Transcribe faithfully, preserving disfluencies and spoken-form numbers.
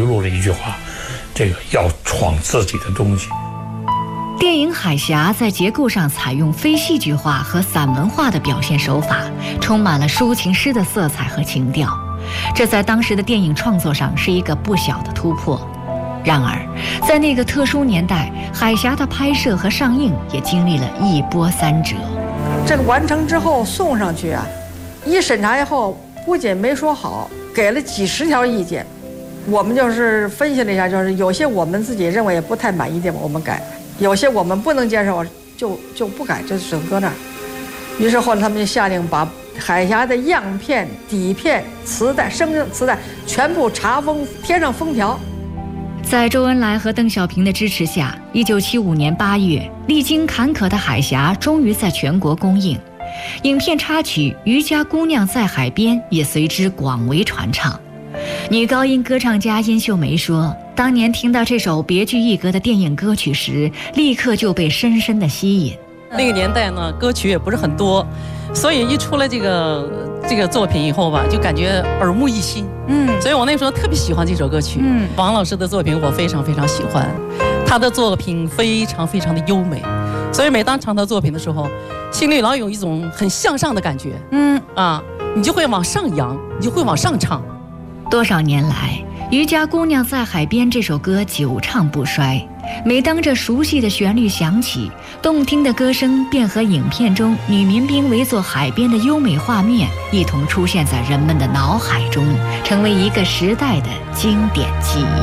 露了一句话：这个要闯自己的东西。 电影《海峡》在结构上采用非戏剧化和散文化的表现手法，充满了抒情诗的色彩和情调，这在当时的电影创作上是一个不小的突破。然而，在那个特殊年代，《海峡》的拍摄和上映也经历了一波三折。 这个完成之后送上去啊，一审查以后，不仅没说好，给了几十条意见。我们就是分析了一下，就是有些我们自己认为不太满意的，我们改。有些我们不能接受，就就不改，就只搁那儿。于是后来他们就下令把海峡的样片、底片、磁带、声磁带全部查封，贴上封条。 在周恩来和邓小平的支持下，一九七五年八月，历经坎坷的《海峡》终于在全国公映。影片插曲《渔家姑娘在海边》也随之广为传唱。女高音歌唱家殷秀梅说，当年听到这首别具一格的电影歌曲时，立刻就被深深的吸引。 那个年代呢，歌曲也不是很多，所以一出来这个这个作品以后吧，就感觉耳目一新。嗯，所以我那时候特别喜欢这首歌曲。嗯，王老师的作品我非常非常喜欢，他的作品非常非常的优美，所以每当唱他作品的时候，心里老有一种很向上的感觉。嗯啊，你就会往上扬，你就会往上唱。 多少年来，《渔家姑娘在海边》这首歌久唱不衰。每当这熟悉的旋律响起，动听的歌声便和影片中女民兵围坐海边的优美画面一同出现在人们的脑海中，成为一个时代的经典记忆。